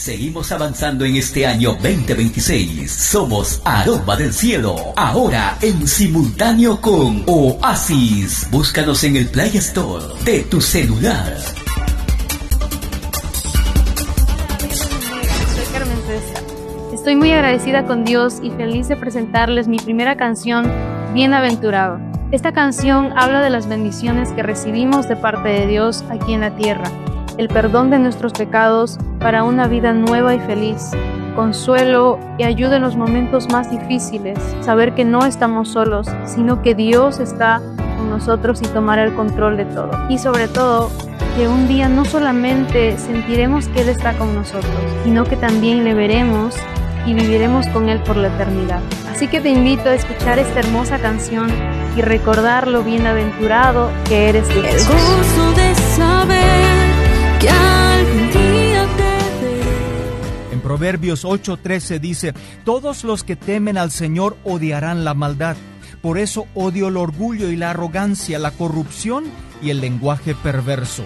Seguimos avanzando en este año 2026. Somos Aroma del Cielo. Ahora en simultáneo con Oasis. Búscanos en el Play Store de tu celular. Soy Carmen César. Estoy muy agradecida con Dios y feliz de presentarles mi primera canción, Bienaventurado. Esta canción habla de las bendiciones que recibimos de parte de Dios aquí en la tierra. El perdón de nuestros pecados para una vida nueva y feliz, consuelo y ayuda en los momentos más difíciles, saber que no estamos solos, sino que Dios está con nosotros y tomará el control de todo. Y sobre todo, que un día no solamente sentiremos que Él está con nosotros, sino que también le veremos y viviremos con Él por la eternidad. Así que te invito a escuchar esta hermosa canción y recordar lo bienaventurado que eres de Jesús. El gozo de saber que algún día te veré. En Proverbios 8:13 dice: todos los que temen al Señor odiarán la maldad. Por eso odio el orgullo y la arrogancia, la corrupción y el lenguaje perverso.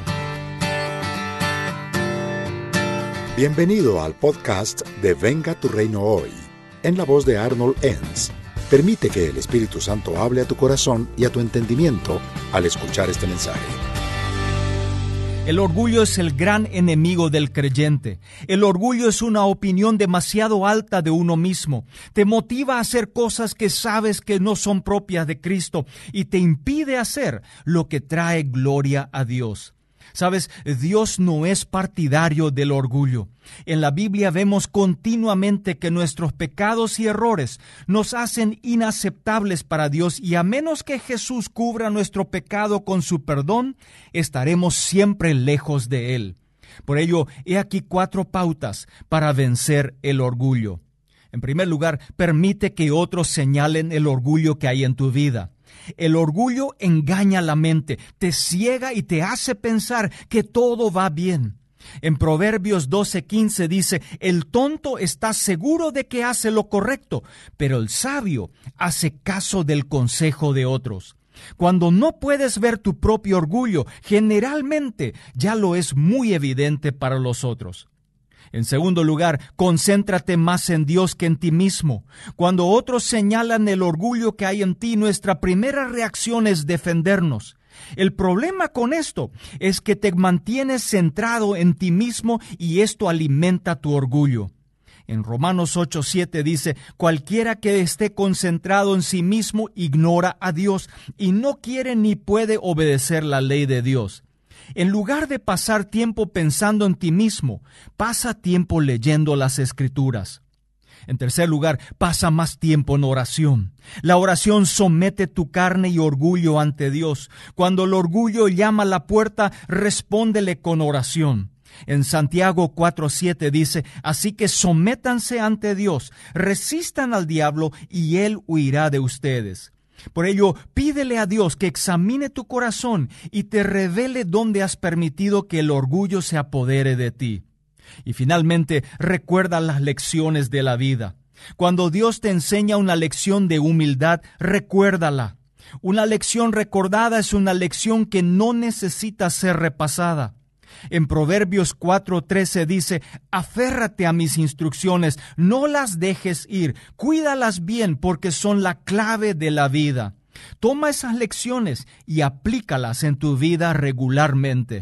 Bienvenido al podcast de Venga tu Reino Hoy, en la voz de Arnold Enns. Permite que el Espíritu Santo hable a tu corazón y a tu entendimiento al escuchar este mensaje. El orgullo es el gran enemigo del creyente. El orgullo es una opinión demasiado alta de uno mismo. Te motiva a hacer cosas que sabes que no son propias de Cristo y te impide hacer lo que trae gloria a Dios. Sabes, Dios no es partidario del orgullo. En la Biblia vemos continuamente que nuestros pecados y errores nos hacen inaceptables para Dios y a menos que Jesús cubra nuestro pecado con su perdón, estaremos siempre lejos de Él. Por ello, he aquí 4 pautas para vencer el orgullo. En primer lugar, permite que otros señalen el orgullo que hay en tu vida. El orgullo engaña la mente, te ciega y te hace pensar que todo va bien. En Proverbios 12:15 dice: el tonto está seguro de que hace lo correcto, pero el sabio hace caso del consejo de otros. Cuando no puedes ver tu propio orgullo, generalmente ya lo es muy evidente para los otros. En segundo lugar, concéntrate más en Dios que en ti mismo. Cuando otros señalan el orgullo que hay en ti, nuestra primera reacción es defendernos. El problema con esto es que te mantienes centrado en ti mismo y esto alimenta tu orgullo. En Romanos 8:7 dice: cualquiera que esté concentrado en sí mismo ignora a Dios y no quiere ni puede obedecer la ley de Dios. En lugar de pasar tiempo pensando en ti mismo, pasa tiempo leyendo las Escrituras. En tercer lugar, pasa más tiempo en oración. La oración somete tu carne y orgullo ante Dios. Cuando el orgullo llama a la puerta, respóndele con oración. En Santiago 4:7 dice: así que sométanse ante Dios, resistan al diablo y él huirá de ustedes. Por ello, pídele a Dios que examine tu corazón y te revele dónde has permitido que el orgullo se apodere de ti. Y finalmente, recuerda las lecciones de la vida. Cuando Dios te enseña una lección de humildad, recuérdala. Una lección recordada es una lección que no necesita ser repasada. En Proverbios 4:13 dice: aférrate a mis instrucciones, no las dejes ir, cuídalas bien porque son la clave de la vida. Toma esas lecciones y aplícalas en tu vida regularmente.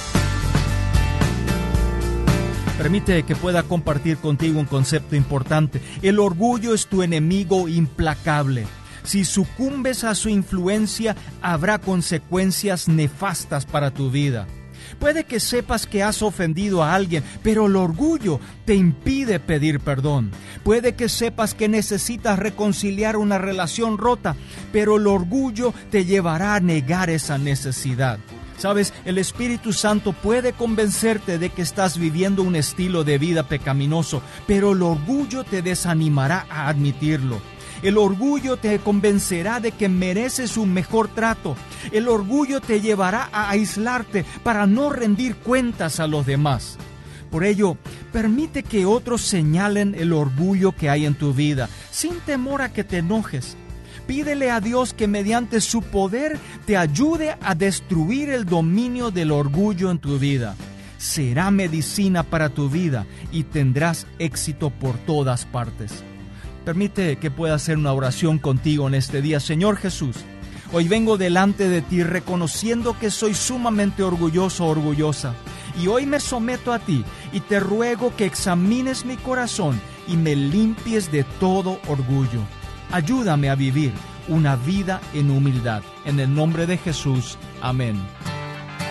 Permite que pueda compartir contigo un concepto importante. El orgullo es tu enemigo implacable. Si sucumbes a su influencia, habrá consecuencias nefastas para tu vida. Puede que sepas que has ofendido a alguien, pero el orgullo te impide pedir perdón. Puede que sepas que necesitas reconciliar una relación rota, pero el orgullo te llevará a negar esa necesidad. Sabes, el Espíritu Santo puede convencerte de que estás viviendo un estilo de vida pecaminoso, pero el orgullo te desanimará a admitirlo. El orgullo te convencerá de que mereces un mejor trato. El orgullo te llevará a aislarte para no rendir cuentas a los demás. Por ello, permite que otros señalen el orgullo que hay en tu vida, sin temor a que te enojes. Pídele a Dios que mediante su poder te ayude a destruir el dominio del orgullo en tu vida. será medicina para tu vida y tendrás éxito por todas partes. Permite que pueda hacer una oración contigo en este día. Señor Jesús, hoy vengo delante de ti reconociendo que soy sumamente orgulloso o orgullosa. Y hoy me someto a ti y te ruego que examines mi corazón y me limpies de todo orgullo. Ayúdame a vivir una vida en humildad. En el nombre de Jesús. Amén.